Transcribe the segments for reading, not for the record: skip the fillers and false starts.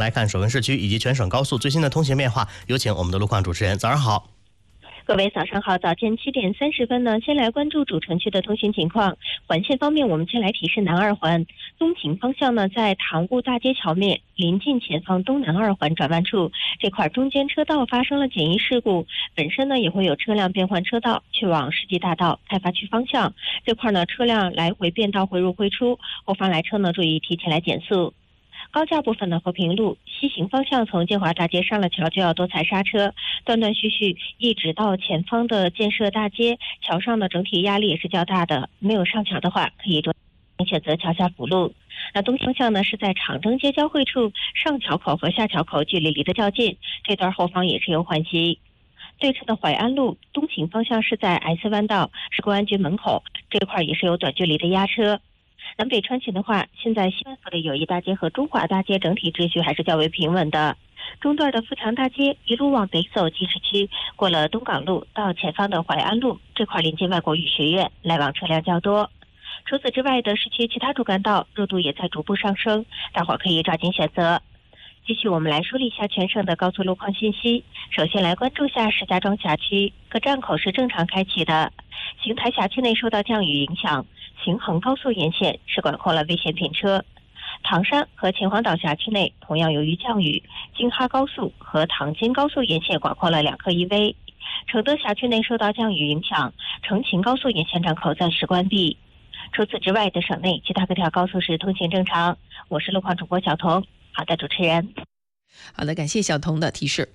来看首文市区以及全省高速最新的通行变化，有请我们的路况主持人。早上好。 各位早上好，早间7点30分呢，先来关注主城区的通行情况。环线方面，我们先来提示南二环东行方向呢，在塘沽大街桥面临近前方东南二环转弯处这块中间车道发生了简易事故，本身呢也会有车辆变换车道去往世纪大道开发区方向，这块呢车辆来回变道回入回出，后方来车呢注意提前来减速。高架部分的和平路西行方向，从建华大街上了桥就要多踩刹车，断断续续一直到前方的建设大街，桥上的整体压力也是较大的，没有上桥的话可以选择桥下辅路。那东方向呢是在长征街交汇处，上桥口和下桥口距离离得较近，这段后方也是有缓急。对侧的淮安路东行方向是在 S 弯道市公安局门口，这块也是有短距离的压车。南北穿行的话，现在西安府的友谊大街和中华大街整体秩序还是较为平稳的。中段的富强大街一路往北走进市区，过了东港路到前方的淮安路，这块临近外国语学院，来往车辆较多。除此之外的市区其他主干道热度也在逐步上升，大伙可以抓紧选择。继续我们来梳理一下全省的高速路况信息。首先来关注下石家庄辖区，各站口是正常开启的。邢台辖区内受到降雨影响，秦衡高速沿线是管控了危险品车。唐山和秦皇岛辖区内同样由于降雨，京哈高速和唐津高速沿线管控了2科1危。承德辖区内受到降雨影响，承秦高速沿线站口暂时关闭。除此之外的省内其他各条高速是通行正常。我是路况主播小彤。好的，主持人。 好的，感谢小彤的提示。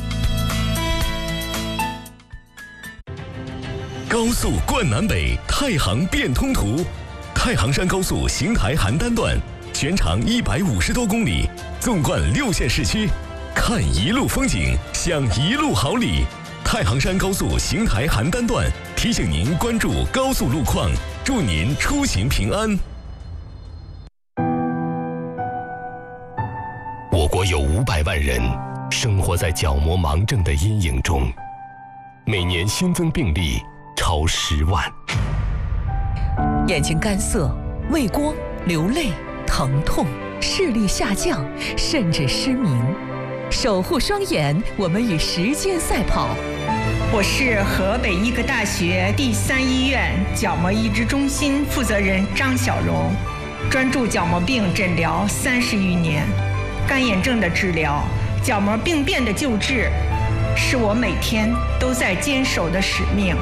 高速贯南北，太行变通途。太行山高速邢台邯郸段，全长150多公里，纵贯6线市区，看一路风景，享一路好礼。太行山高速邢台邯郸段提醒您关注高速路况，祝您出行平安。我国有500万人生活在角膜盲症的阴影中，每年新增病例超10万。 眼睛干涩、畏光、流泪、疼痛、视力下降，甚至失明。守护双眼，我们与时间赛跑。 我是河北医科大学第3医院角膜移植中心负责人张小荣，专注角膜病诊疗30余年。干眼症的治疗、角膜病变的救治，是我每天都在坚守的使命。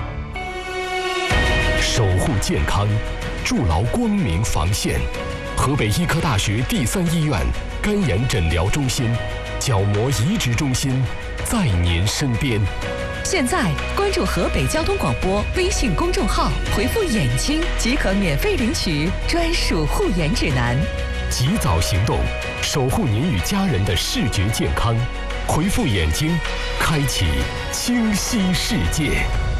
守护健康，筑牢光明防线。河北医科大学第3医院干眼诊疗中心、角膜移植中心在您身边。 现在关注河北交通广播微信公众号，回复眼睛即可免费领取专属护眼指南。 及早行动，守护您与家人的视觉健康。回复眼睛，开启清晰世界。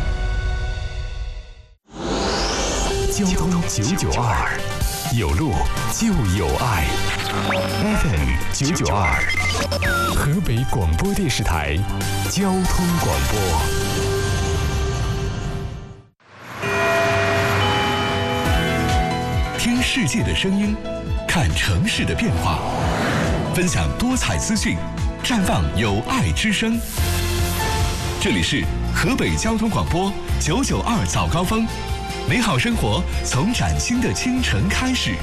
交通992，有路就有爱。FM 992，河北广播电视台交通广播。听世界的声音，看城市的变化，分享多彩资讯，绽放有爱之声。这里是河北交通广播992早高峰，美好生活从崭新的清晨开始。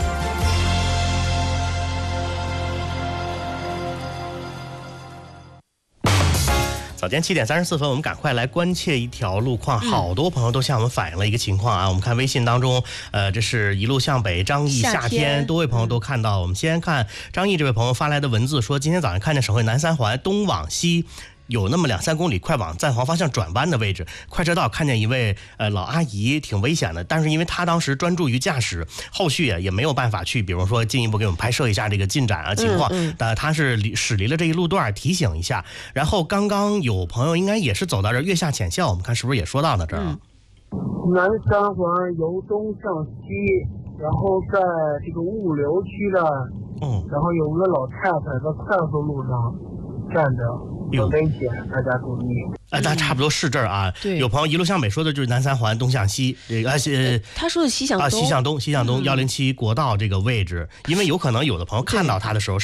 早间7点34分，我们赶快来关切一条路况。好多朋友都向我们反映了一个情况啊，我们看微信当中，这是一路向北，张毅夏天，多位朋友都看到。我们先看张毅这位朋友发来的文字，说今天早上看见省会南三环东往西有那么2-3公里快往赞皇方向转弯的位置，快车道看见一位老阿姨，挺危险的。但是因为她当时专注于驾驶，后续也没有办法去，比如说进一步给我们拍摄一下这个进展啊情况。她是驶离了这一路段，提醒一下。然后刚刚有朋友应该也是走到这月下浅校，我们看是不是也说到了这儿？ 南三环由东向西，然后在这个物流区的，然后有个老太太在快速路上站着。有危险，大家注意。 那差不多是这儿啊。有朋友一路向北说的就是南三环东向西， 他说的西向东西向东107国道这个位置，因为有可能有的朋友看到他的时候是在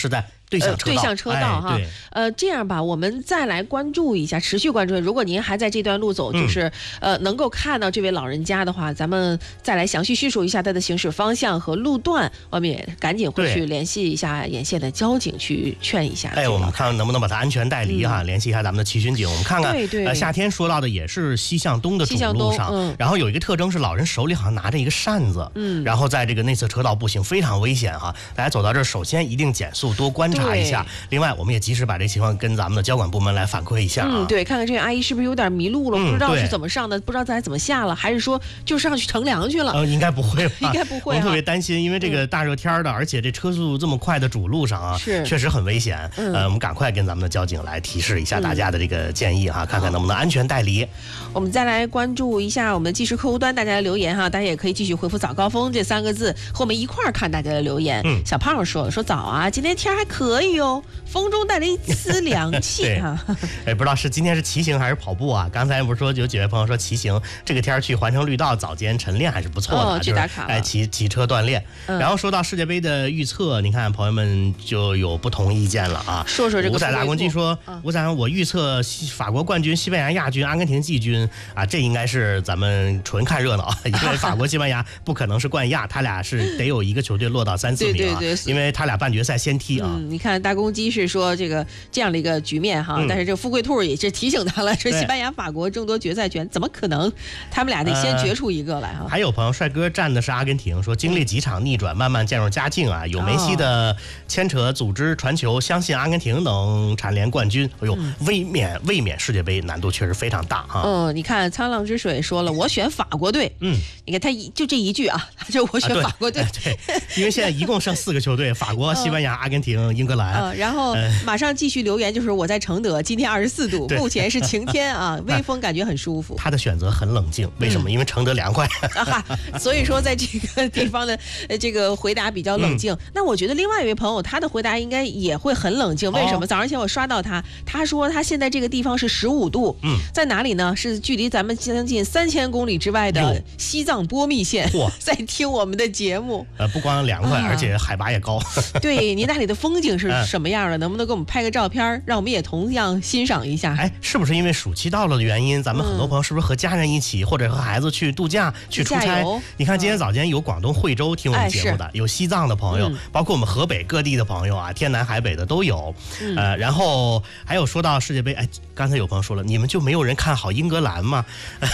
对向车道哈，这样吧，我们再来关注一下，持续关注。如果您还在这段路走，就是能够看到这位老人家的话，咱们再来详细叙述一下他的行驶方向和路段，我们也赶紧会去联系一下沿线的交警去劝一下。 我们看能不能把他安全带离哈，联系一下咱们的骑巡警，我们看看。夏天说到的也是西向东的主路上，然后有一个特征是老人手里好像拿着一个扇子，然后在这个内侧车道步行，非常危险哈。大家走到这儿，首先一定减速，多观察一下。另外，我们也及时把这情况跟咱们的交管部门来反馈一下对，看看这个阿姨是不是有点迷路了，不知道是怎么上的，不知道该怎么下了，还是说就上去乘凉去了？ 应该不会吧？ 应该不会。 我们特别担心，因为这个大热天的，而且这车速这么快的主路上啊，确实很危险。我们赶快跟咱们的交警来提示一下大家的这个建议哈，看看能不能安全带离。 我们再来关注一下我们的即时客户端大家的留言哈，大家也可以继续回复早高峰这3个字，和我们一块儿看大家的留言。小胖说早啊，今天天还可以哦，风中带了一丝凉气哈。 不知道是今天是骑行还是跑步啊？刚才不是说有几位朋友说骑行，这个天去环城绿道早间晨练还是不错的， 去打卡了， 骑车锻炼。然后说到世界杯的预测，你看朋友们就有不同意见了啊。 说这个五彩大公鸡说，我预测法国冠军、西班牙亚军、阿根廷季军啊，这应该是咱们纯看热闹，因为法国、西班牙不可能是冠亚，他俩是得有一个球队落到3、4名啊，因为他俩半决赛先踢啊。 你看大公鸡是说这样的一个局面哈，但是这个富贵兔也是提醒他了，说西班牙、法国争夺决赛权，怎么可能？他们俩得先决出一个来哈。 还有朋友帅哥站的是阿根廷，说经历几场逆转，慢慢渐入佳境啊，有梅西的牵扯、组织、传球，相信阿根廷能蝉联冠军。卫冕世界杯难度确实非常大啊。 你看沧浪之水说了，我选法国队。你看他就这一句啊，就我选法国队。 对，因为现在一共剩4个球队，法国、西班牙、阿根廷、英格兰。 然后马上继续留言，就是我在承德，今天24度，目前是晴天啊，微风感觉很舒服。 他的选择很冷静，为什么？因为承德凉快。 所以说在这个地方的这个回答比较冷静。那我觉得另外一位朋友他的回答应该也会很冷静，为什么？早上起来我刷到他说他现在这个地方是15度，在哪里呢？是距离咱们将近3000公里之外的西藏波密县，在听我们的节目。 不光凉快，而且海拔也高。 对，您那里的风景是什么样的？能不能给我们拍个照片，让我们也同样欣赏一下？ 是不是因为暑期到了的原因，咱们很多朋友是不是和家人一起，或者和孩子去度假、去出差？你看今天早间有广东惠州听我们节目的，有西藏的朋友，包括我们河北各地的朋友啊，天南海北的都有。然后还有说到世界杯，刚才有朋友说了，你们就没有人看好英格兰吗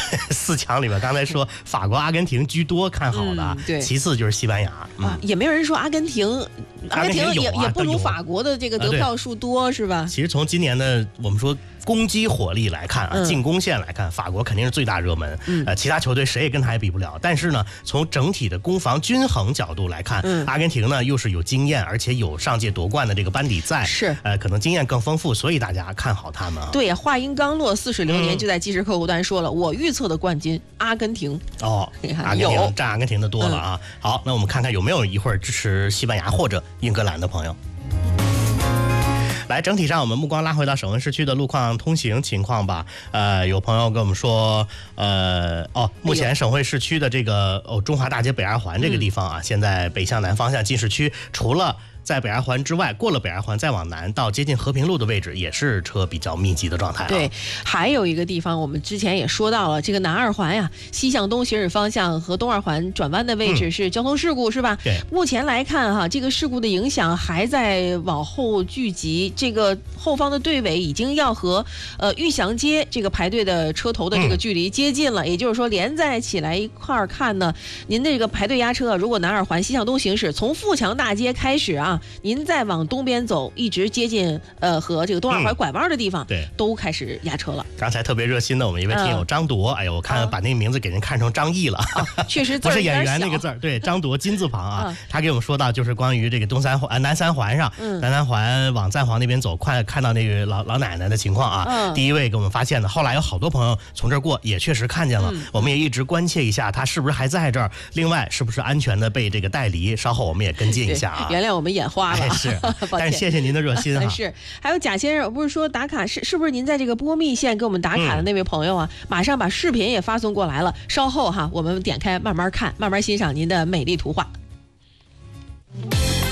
？4强里面刚才说法国、阿根廷居多看好的，其次就是西班牙。 也没有人说阿根廷也不如法国的这个得票数多，是吧？ 其实从今年的我们说攻击火力来看啊，进攻线来看，法国肯定是最大热门。其他球队谁也跟他也比不了。但是呢，从整体的攻防均衡角度来看，阿根廷呢又是有经验，而且有上届夺冠的这个班底在，可能经验更丰富，所以大家看好他们。 对，话音刚落，似水流年就在即时客户端说了，我预测的冠军阿根廷。 阿根廷占阿根廷的多了啊。好，那我们看看有没有一会儿支持西班牙或者英格兰的朋友。来，整体上我们目光拉回到省会市区的路况通行情况吧。有朋友跟我们说，目前省会市区的这个中华大街北二环这个地方啊，现在北向南方向进市区，除了在北二环之外，过了北二环再往南到接近和平路的位置，也是车比较密集的状态。 对，还有一个地方我们之前也说到了，这个南二环呀，西向东行驶方向和东二环转弯的位置是交通事故，是吧？ 对。 目前来看哈，这个事故的影响还在往后聚集，这个后方的队尾已经要和玉祥街这个排队的车头的这个距离接近了，也就是说连在起来一块儿看呢，您的这个排队压车，如果南二环西向东行驶，从富强大街开始啊。您再往东边走，一直接近和这个东二环拐弯的地方， 对， 都开始压车了。 刚才特别热心的我们一位听友张铎，我看把那个名字给人看成张译了， 确实不是演员那个字儿，对，张铎金字旁啊。他给我们说到，就是关于这个南三环上，南三环往赞皇那边走，快看到那个老奶奶的情况啊。第一位给我们发现的，后来有好多朋友从这儿过，也确实看见了。我们也一直关切一下，他是不是还在这儿？另外，是不是安全的被这个带离？稍后我们也跟进一下啊。 原谅我们眼花了。 是，但是谢谢您的热心啊。 是，还有贾先生不是说打卡是不是您在这个波密县给我们打卡的那位朋友啊？马上把视频也发送过来了，稍后哈，我们点开慢慢看，慢慢欣赏您的美丽图画。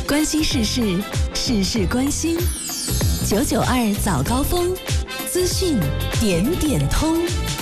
关心世事，事事关心。992早高峰，资讯点点通。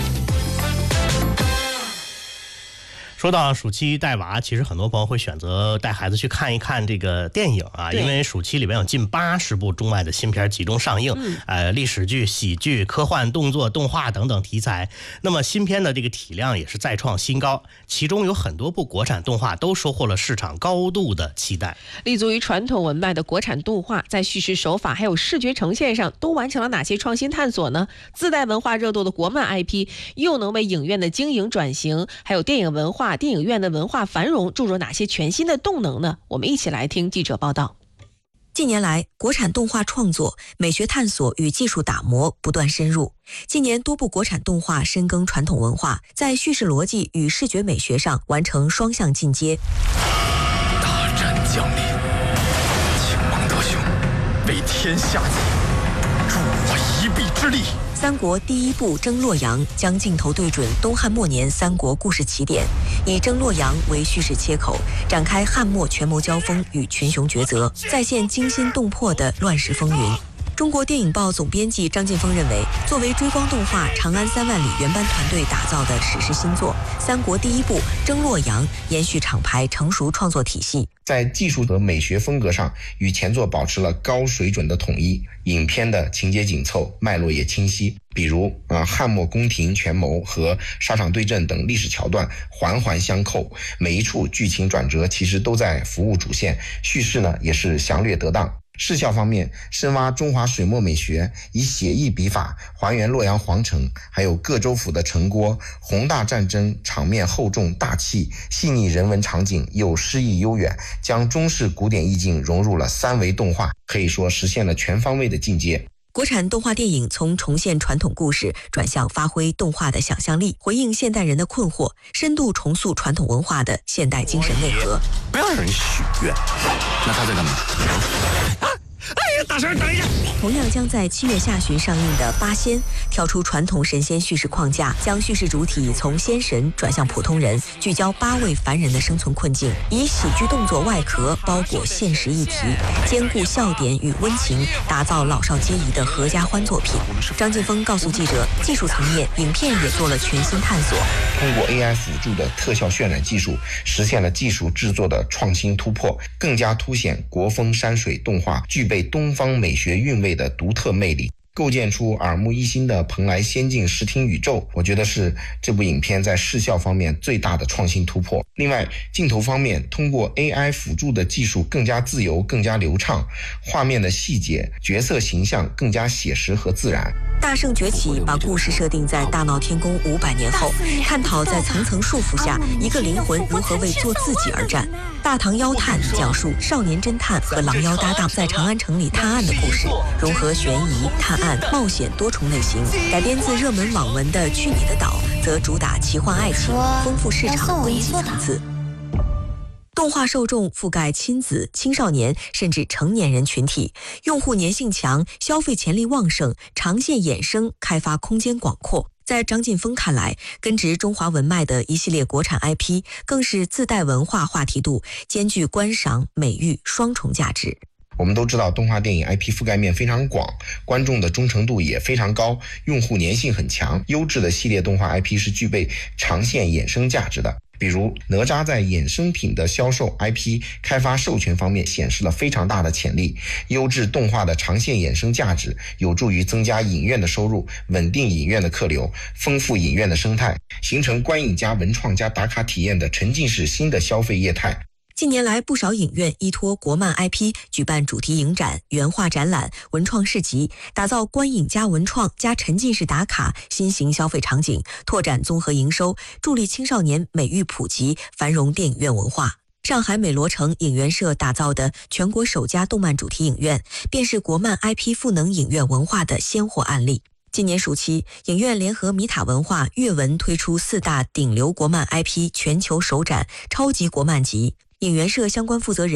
说到暑期带娃，其实很多朋友会选择带孩子去看一看这个电影啊，因为暑期里面有近80部中外的新片集中上映，历史剧、喜剧、科幻、动作、动画等等题材。那么新片的这个体量也是再创新高，其中有很多部国产动画都收获了市场高度的期待。 立足于传统文脉的国产动画，在叙事手法还有视觉呈现上都完成了哪些创新探索呢？自带文化热度的国漫 IP 又能为影院的经营转型，还有电影文化、电影院的文化繁荣注入哪些全新的动能呢？我们一起来听记者报道。 近年来，国产动画创作、美学探索与技术打磨不断深入。近年多部国产动画深耕传统文化，在叙事逻辑与视觉美学上完成双向进阶。 大战将临，请蒙德兄为天下助我一臂之力。 三国第一部征洛阳将镜头对准东汉末年三国故事起点，以征洛阳为叙事切口，展开汉末权谋交锋与群雄抉择，再现惊心动魄的乱世风云。中国电影报总编辑张晋峰认为，作为追光动画《长安3万里》原班团队打造的史诗新作，三国第一部征洛阳延续厂牌成熟创作体系， 在技术和美学风格上与前作保持了高水准的统一，影片的情节紧凑，脉络也清晰。比如汉末宫廷权谋和沙场对阵等历史桥段环环相扣，每一处剧情转折其实都在服务主线，叙事呢也是详略得当。视效方面，深挖中华水墨美学，以写意笔法还原洛阳皇城，还有各州府的城郭，宏大战争场面厚重大气，细腻人文场景又诗意悠远，将中式古典意境融入了3维动画，可以说实现了全方位的进阶。 国产动画电影从重现传统故事转向发挥动画的想象力，回应现代人的困惑，深度重塑传统文化的现代精神内核。 不要让人许愿，那他在干嘛？哎呀，大婶，等一下！ 同样将在7月下旬上映的《八仙》，跳出传统神仙叙事框架，将叙事主体从仙神转向普通人，聚焦8位凡人的生存困境，以喜剧动作外壳包裹现实议题，兼顾笑点与温情，打造老少皆宜的合家欢作品。张晋峰告诉记者，技术层面，影片也做了全新探索， 通过 AI 辅助的特效渲染技术，实现了技术制作的创新突破，更加凸显国风山水动画具备东方美学韵味的独特魅力，构建出耳目一新的蓬莱仙境视听宇宙。我觉得是这部影片在视效方面最大的创新突破。另外，镜头方面，通过 AI 辅助的技术更加自由，更加流畅，画面的细节、角色形象更加写实和自然。 大圣崛起把故事设定在大闹天宫500年后，探讨在层层束缚下，一个灵魂如何为做自己而战。大唐妖探讲述少年侦探和狼妖搭档在长安城里探案的故事，融合悬疑、探案、冒险多重类型。改编自热门网文的《去你的岛》则主打奇幻爱情，丰富市场危机层次。动画受众覆盖亲子、青少年甚至成年人群体，用户粘性强，消费潜力旺盛，长线衍生开发空间广阔。在张晋峰看来，根植中华文脉的一系列国产 IP 更是自带文化话题度，兼具观赏、美育双重价值。 我们都知道，动画电影 IP 覆盖面非常广，观众的忠诚度也非常高，用户粘性很强。优质的系列动画 IP 是具备长线衍生价值的。比如哪吒在衍生品的销售、IP 开发、授权方面显示了非常大的潜力。优质动画的长线衍生价值有助于增加影院的收入，稳定影院的客流，丰富影院的生态，形成观影加文创加打卡体验的沉浸式新的消费业态。 近年来，不少影院依托国漫 IP 举办主题影展、原画展览、文创市集，打造观影加文创加沉浸式打卡新型消费场景，拓展综合营收，助力青少年美育普及，繁荣电影院文化。上海美罗城影园社打造的全国首家动漫主题影院，便是国漫 IP 赋能影院文化的鲜活案例。今年暑期，影院联合米塔文化、阅文推出4大顶流国漫 IP 全球首展超级国漫集。影园社相关负责人